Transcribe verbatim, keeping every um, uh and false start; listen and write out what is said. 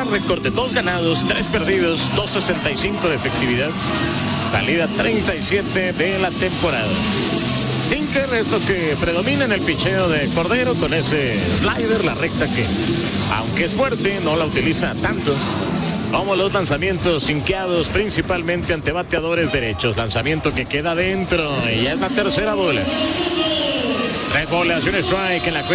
gran récord de dos ganados, tres perdidos, dos sesenta y cinco de efectividad. Salida treinta y siete de la temporada. Sinker es lo que predomina en el picheo de Cordero con ese slider, la recta que, aunque es fuerte, no la utiliza tanto como los lanzamientos sinqueados, principalmente ante bateadores derechos. Lanzamiento que queda dentro y ya es la tercera bola. Tres bolas y un strike en la